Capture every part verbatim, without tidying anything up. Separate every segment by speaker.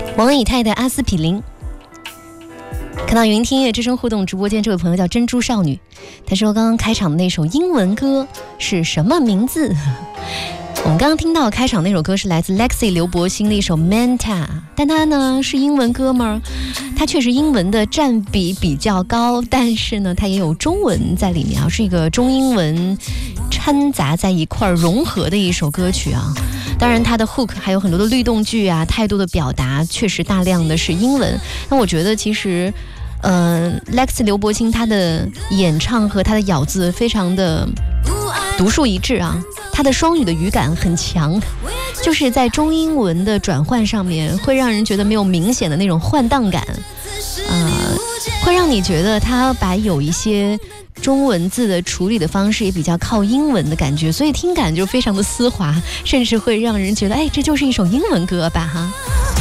Speaker 1: 王以太的阿司匹林。看到云听音乐之声互动直播间，这位朋友叫珍珠少女，她说刚刚开场的那首英文歌是什么名字？我们刚刚听到开场那首歌是来自 Lexi 刘柏辛的一首 Manta， 但它呢是英文歌吗？它确实英文的占比比较高，但是呢它也有中文在里面啊，是一个中英文掺杂在一块融合的一首歌曲啊。当然它的 hook 还有很多的律动句啊，态度的表达确实大量的是英文。那我觉得其实呃 Lexi 刘柏辛他的演唱和他的咬字非常的独树一帜啊，他的双语的语感很强，就是在中英文的转换上面会让人觉得没有明显的那种换档感，呃，会让你觉得他把有一些中文字的处理的方式也比较靠英文的感觉，所以听感就非常的丝滑，甚至会让人觉得哎，这就是一首英文歌吧哈。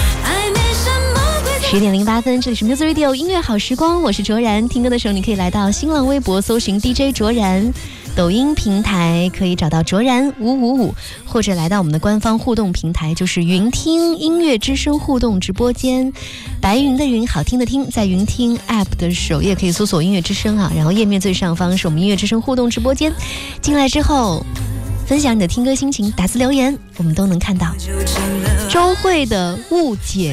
Speaker 1: 十点零八分，这里是 Music Radio 音乐好时光，我是卓然。听歌的时候你可以来到新浪微博搜寻 D J 卓然，抖音平台可以找到卓然五五五，或者来到我们的官方互动平台，就是云听音乐之声互动直播间。白云的云，好听的听，在云听 App 的首页可以搜索音乐之声啊，然后页面最上方是我们音乐之声互动直播间。进来之后分享你的听歌心情，打字留言我们都能看到。周慧的误解